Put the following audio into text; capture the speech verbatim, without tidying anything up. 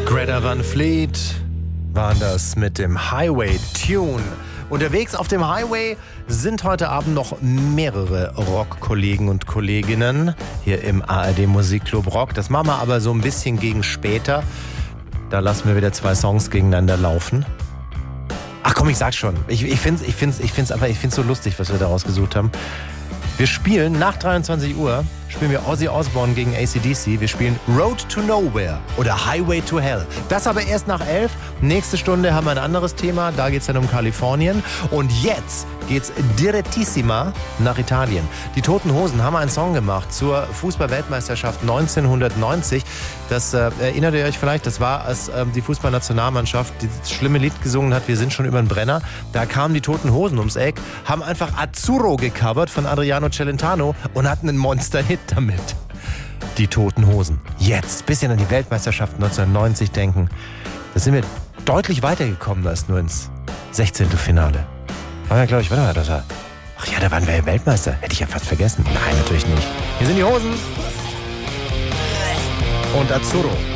Greta Van Fleet waren das mit dem Highway Tune. Unterwegs auf dem Highway sind heute Abend noch mehrere Rock-Kollegen und Kolleginnen hier im A R D Musikclub Rock. Das machen wir aber so ein bisschen gegen später. Da lassen wir wieder zwei Songs gegeneinander laufen. Ach komm, ich sag's schon. Ich, ich find's, ich find's, ich find's einfach, ich find's so lustig, was wir da rausgesucht haben. Wir spielen nach dreiundzwanzig Uhr, spielen wir Ozzy Osbourne gegen A C D C. Wir spielen Road to Nowhere oder Highway to Hell. Das aber erst nach elf. Nächste Stunde haben wir ein anderes Thema. Da geht's dann um Kalifornien. Und jetzt geht's direttissima nach Italien. Die Toten Hosen haben einen Song gemacht zur Fußball-Weltmeisterschaft neunzehnhundertneunzig. Das äh, erinnert ihr euch vielleicht, das war, als äh, die Fußballnationalmannschaft dieses schlimme Lied gesungen hat, wir sind schon über den Brenner. Da kamen die Toten Hosen ums Eck, haben einfach Azzurro gecovert von Adriano Celentano und hatten einen Monster-Hit damit. Die Toten Hosen. Jetzt ein bisschen an die Weltmeisterschaft neunzehnhundertneunzig denken. Da sind wir deutlich weitergekommen als nur ins sechzehnte Finale. War ja, glaube ich, warte mal, das war... Ach ja, da waren wir Weltmeister. Hätte ich ja fast vergessen. Nein, natürlich nicht. Hier sind die Hosen. Und Azzurro.